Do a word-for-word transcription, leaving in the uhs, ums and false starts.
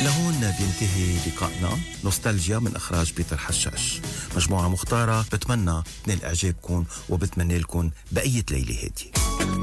لهون بينتهي لقائنا نوستالجيا من إخراج بيتر حشاش. مجموعة مختارة، بتمنى تنال إعجابكم وبتمنى لكم بقية ليلة هادية.